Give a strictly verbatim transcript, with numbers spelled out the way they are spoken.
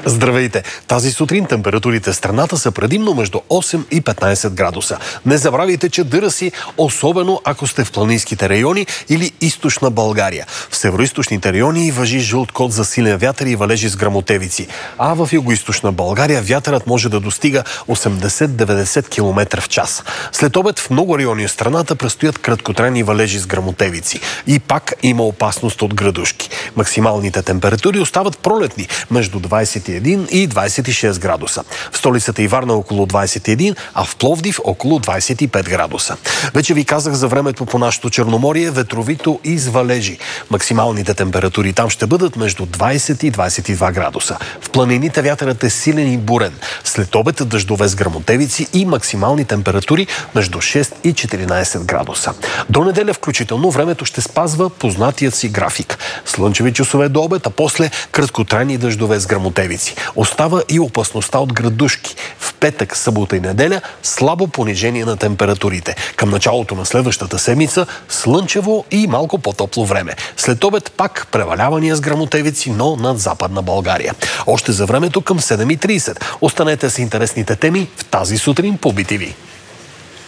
Здравейте! Тази сутрин температурите в страната са предимно между осем и петнайсет градуса. Не забравяйте, че дъра си, особено ако сте в планинските райони или източна България. В североизточните райони важи жълт код за силен вятър и валежи с гръмотевици. А в югоизточна България вятърът може да достига осемдесет до деветдесет километра в час. След обед в много райони в страната предстоят краткотрайни валежи с гръмотевици. И пак има опасност от градушки. Максималните температури остават пролетни между двайсет и един и двайсет и шест градуса. В столицата и Варна около двайсет и един, а в Пловдив около двайсет и пет градуса. Вече ви казах за времето по нашето Черноморие, ветровито и с валежи. Максималните температури там ще бъдат между двайсет и двайсет и два градуса. В планините вятърът е силен и бурен. След обед дъждове с гръмотевици и максимални температури между шест и четиринайсет градуса. До неделя включително времето ще спазва познатият си график. Слънчеви часове до обед, а после краткотрайни дъждове с гръмотевици. Остава и опасността от градушки. В петък, събота и неделя слабо понижение на температурите. Към началото на следващата седмица слънчево и малко по-топло време. След обед пак превалявания с гръмотевици, но над Западна България. Още за времето към седем и трийсет. Останете с интересните теми в тази сутрин по Би Ти Ви.